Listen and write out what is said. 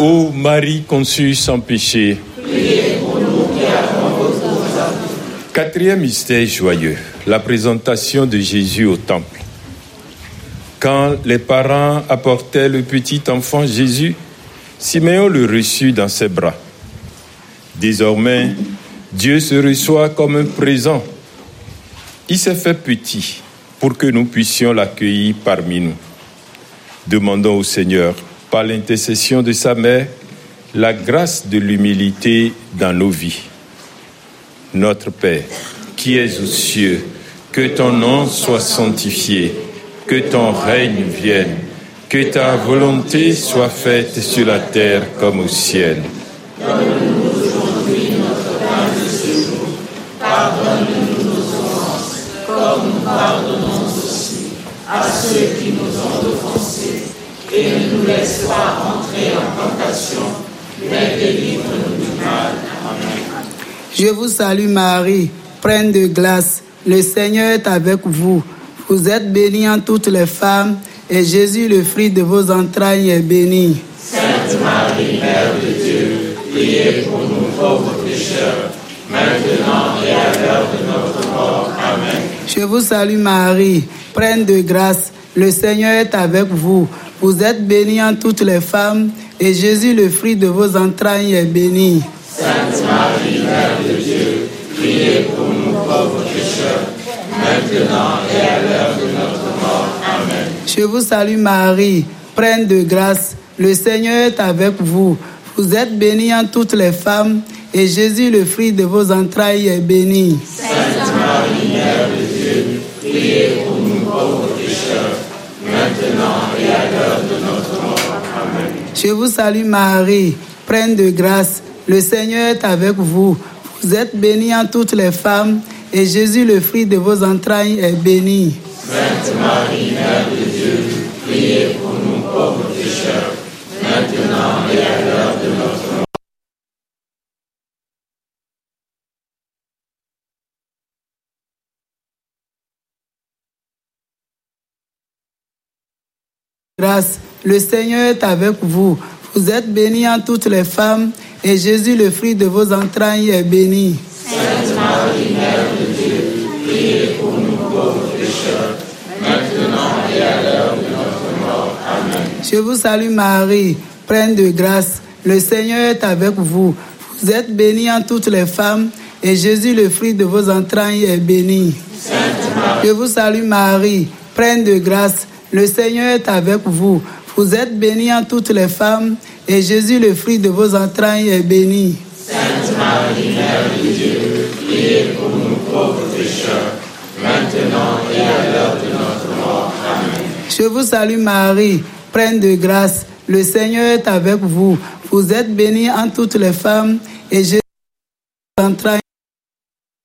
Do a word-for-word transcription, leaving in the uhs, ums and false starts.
Ô Marie conçue sans péché, priez pour nous qui avons recours à vous. quatrième mystère joyeux, la présentation de Jésus au temple. Quand les parents apportaient le petit enfant Jésus, Siméon le reçut dans ses bras. Désormais, Dieu se reçoit comme un présent. Il s'est fait petit pour que nous puissions l'accueillir parmi nous. Demandons au Seigneur, par l'intercession de sa mère, la grâce de l'humilité dans nos vies. Notre Père, qui es aux cieux, que ton nom soit sanctifié, que ton règne vienne, que ta volonté soit faite sur la terre comme au ciel. Donne-nous aujourd'hui notre pain de ce jour. Pardonne-nous nos offenses, comme nous pardonnons aussi à ceux qui nous ont offensés. Et ne nous laisse pas entrer en tentation, mais délivre-nous du mal. Amen. Je vous salue Marie, pleine de grâce. Le Seigneur est avec vous. Vous êtes bénie en toutes les femmes, et Jésus, le fruit de vos entrailles, est béni. Sainte Marie, Mère de Dieu, priez pour nous pauvres pécheurs, maintenant et à l'heure de notre mort. Amen. Je vous salue Marie, pleine de grâce. Le Seigneur est avec vous. Vous êtes bénie en toutes les femmes, et Jésus, le fruit de vos entrailles, est béni. Sainte Marie, Mère de Dieu, priez pour nous pauvres pécheurs, maintenant et à l'heure de notre mort. Amen. Je vous salue Marie, pleine de grâce. Le Seigneur est avec vous. Vous êtes bénie en toutes les femmes, et Jésus, le fruit de vos entrailles, est béni. Sainte Marie, Mère de Dieu, priez pour nous pauvres pécheurs, maintenant et à l'heure de notre mort. Amen. Je vous salue Marie, pleine de grâce. Le Seigneur est avec vous. Vous êtes bénie en toutes les femmes, et Jésus, le fruit de vos entrailles, est béni. Sainte Marie, Mère de Dieu, priez pour nous pauvres pécheurs, maintenant et à l'heure de notre mort. Grâce, le Seigneur est avec vous. Vous êtes bénie en toutes les femmes, et Jésus, le fruit de vos entrailles, est béni. Sainte Marie, Mère de Dieu, priez pour nous pauvres pécheurs, maintenant et à l'heure de notre mort. Amen. Je vous salue Marie, pleine de grâce. Le Seigneur est avec vous. Vous êtes bénie en toutes les femmes, et Jésus, le fruit de vos entrailles, est béni. Sainte Marie, Je vous salue Marie, pleine de grâce. Le Seigneur est avec vous. Vous êtes bénie en toutes les femmes, et Jésus, le fruit de vos entrailles, est béni. Sainte Marie, Mère de Dieu, priez pour nous pauvres pécheurs, maintenant et à l'heure de notre mort. Amen. Je vous salue Marie, pleine de grâce. Le Seigneur est avec vous. Vous êtes bénie en toutes les femmes, et Jésus, le fruit de vos entrailles,